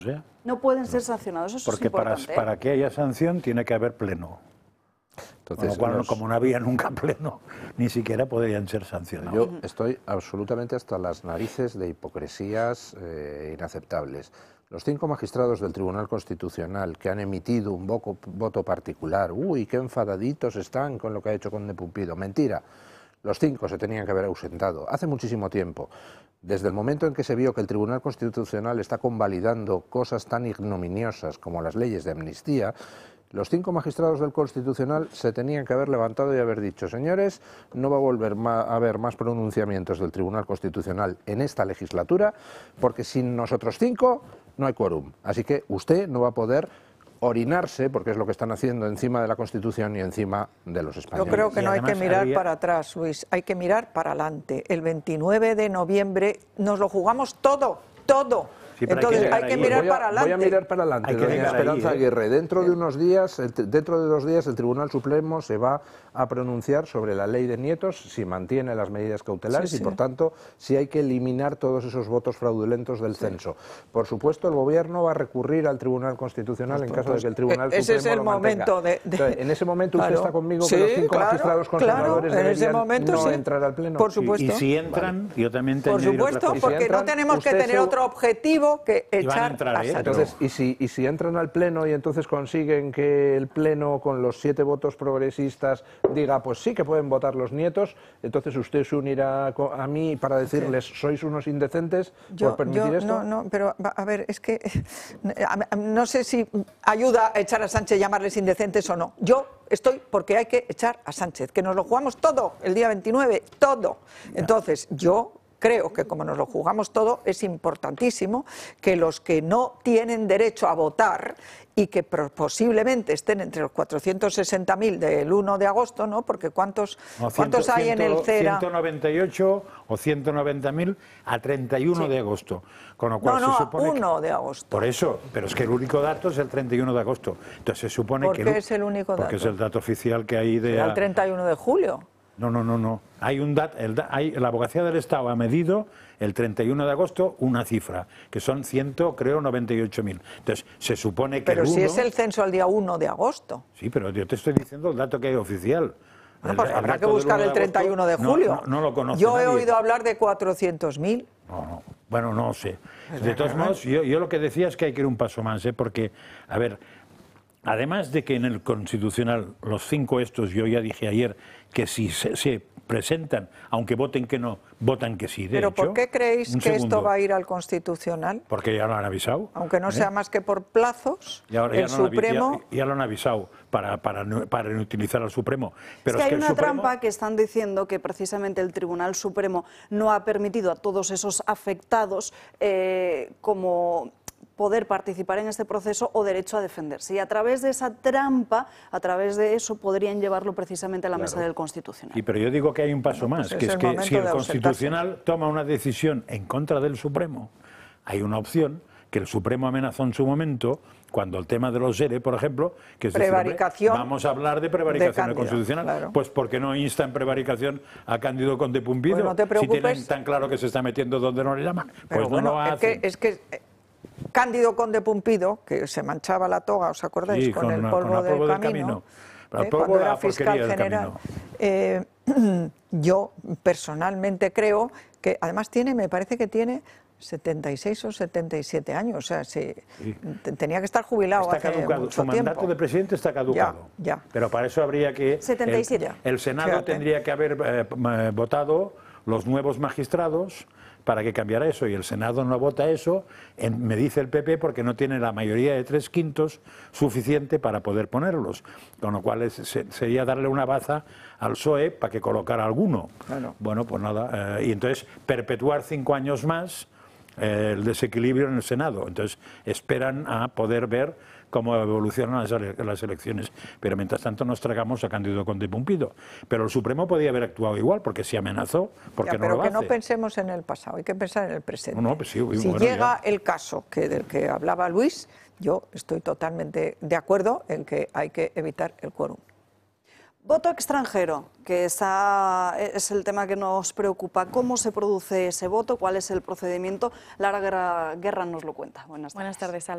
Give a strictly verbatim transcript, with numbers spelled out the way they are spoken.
¿eh? No pueden ser sancionados, eso Porque es importante. para, para que haya sanción tiene que haber pleno. Entonces, Con lo cual, los... como no había nunca pleno, ni siquiera podrían ser sancionados. Yo estoy absolutamente hasta las narices de hipocresías eh, inaceptables. Los cinco magistrados del Tribunal Constitucional que han emitido un voto, voto particular, uy, qué enfadaditos están con lo que ha hecho Conde Pumpido. Mentira, los cinco se tenían que haber ausentado hace muchísimo tiempo. Desde el momento en que se vio que el Tribunal Constitucional está convalidando cosas tan ignominiosas como las leyes de amnistía, los cinco magistrados del Constitucional se tenían que haber levantado y haber dicho: señores, no va a volver a haber más pronunciamientos del Tribunal Constitucional en esta legislatura, porque sin nosotros cinco no hay quórum. Así que usted no va a poder orinarse, porque es lo que están haciendo encima de la Constitución y encima de los españoles. Yo creo que no hay que mirar había... para atrás, Luis, hay que mirar para adelante. El veintinueve de noviembre nos lo jugamos todo, todo. Sí, entonces hay que, hay que mirar voy a, para adelante. Voy a mirar para adelante, doña Esperanza ahí, ¿eh? Aguirre. Dentro de unos días, el, dentro de dos días, el Tribunal Supremo se va a pronunciar sobre la ley de nietos, si mantiene las medidas cautelares sí, sí. y, por tanto, si hay que eliminar todos esos votos fraudulentos del sí. censo. Por supuesto, el Gobierno va a recurrir al Tribunal Constitucional pues, en caso pues, de que el Tribunal ese Supremo es el lo momento de, de... Entonces, en ese momento usted claro. está conmigo sí, que los cinco claro, magistrados conservadores claro, en ese deberían momento, no sí. entrar al Pleno. Por supuesto. Y, y si entran, vale. yo también te Por supuesto, porque si entran, no tenemos que tener se... otro objetivo que echar entrar, a ¿eh? Entonces, y si, y si entran al Pleno y entonces consiguen que el Pleno, con los siete votos progresistas, diga, pues sí que pueden votar los nietos, entonces usted se unirá a mí para decirles, sí. sois unos indecentes yo, por permitir yo, esto. No, no, pero a ver, es que no sé si ayuda a echar a Sánchez llamarles indecentes o no. Yo estoy porque hay que echar a Sánchez, que nos lo jugamos todo, el día veintinueve, todo. Entonces, yo... creo que como nos lo jugamos todo, es importantísimo que los que no tienen derecho a votar y que posiblemente estén entre los cuatrocientos sesenta mil del uno de agosto, ¿no? Porque ¿cuántos, no, ¿cuántos cien, hay en el CERA? ciento noventa y ocho o ciento noventa mil a treinta y uno sí. de agosto. Con lo cual no, no, se supone uno que, de agosto. Por eso, pero es que el único dato es el treinta y uno de agosto. Entonces se supone ¿Por que... qué es el único porque dato? Porque es el dato oficial que hay de... ¿El treinta y uno de julio? No, no, no, no. Hay un dat, el, hay, la Abogacía del Estado ha medido el treinta y uno de agosto una cifra, que son cien, creo, noventa y ocho mil. Entonces, se supone que Pero el uno, si es el censo al día uno de agosto. Sí, pero yo te estoy diciendo el dato que hay oficial. Ah, pues el, habrá que buscar el treinta y uno de julio. No, no, no lo conoce Yo nadie. he oído hablar de cuatrocientos mil. No, no. Bueno, no sé. De todos modos, yo, yo lo que decía es que hay que ir un paso más, ¿eh? Porque, a ver... Además de que en el Constitucional, los cinco estos, yo ya dije ayer, que si se, se presentan, aunque voten que no, votan que sí. De ¿Pero hecho, por qué creéis que segundo, esto va a ir al Constitucional? Porque ya lo han avisado. Aunque no ¿eh? sea más que por plazos, y ahora, el ya lo Supremo... Ya, ya lo han avisado para, para, para utilizar al Supremo. Pero es que es hay que una Supremo... trampa que están diciendo que precisamente el Tribunal Supremo no ha permitido a todos esos afectados eh, como... poder participar en este proceso o derecho a defenderse. Y a través de esa trampa, a través de eso, podrían llevarlo precisamente a la claro. mesa del Constitucional. Sí, pero yo digo que hay un paso bueno, más, pues que es, es el que si el Constitucional ausentarse. toma una decisión en contra del Supremo, hay una opción que el Supremo amenazó en su momento, cuando el tema de los E R E, por ejemplo, que es prevaricación decir, vamos a hablar de prevaricación de constitucional, claro. Pues ¿por qué no insta en prevaricación a Cándido Conde Pumpido? Pues no te preocupes. Si tienen tan claro que se está metiendo donde no le llaman, pero pues bueno, no lo es hacen. que, es que Cándido Conde Pumpido, que se manchaba la toga, ¿os acordáis? Sí, con, con el una, polvo, con del, polvo del camino, camino. Pero el eh, polvo cuando de era la fiscal porquería del general. camino. Eh, yo personalmente creo que, además tiene, me parece que tiene setenta y seis o setenta y siete años, o sea, sí, sí. tenía que estar jubilado está hace caducado. mucho Su mandato tiempo. de presidente está caducado. Ya, ya. Pero para eso habría que... setenta y siete. El, el Senado Fíjate. tendría que haber eh, votado los nuevos magistrados para que cambiara eso, y el Senado no vota eso, en, me dice el P P, porque no tiene la mayoría de tres quintos suficiente para poder ponerlos, con lo cual es, se, sería darle una baza al P S O E para que colocara alguno. Claro. Bueno, pues nada, eh, y entonces perpetuar cinco años más eh, el desequilibrio en el Senado. Entonces esperan a poder ver cómo evolucionan las, las elecciones. Pero mientras tanto nos tragamos a Cándido Conde Pumpido. Pero el Supremo podía haber actuado igual, porque si amenazó, porque ya, no pero lo que hace. no pensemos en el pasado, hay que pensar en el presente. No, no, pues sí, si bueno, llega ya. el caso que del que hablaba Luis, yo estoy totalmente de acuerdo en que hay que evitar el quórum. Voto extranjero, que esa es el tema que nos preocupa. ¿Cómo se produce ese voto? ¿Cuál es el procedimiento? Lara Guerra, Guerra nos lo cuenta. Buenas tardes. Buenas tardes, Alba.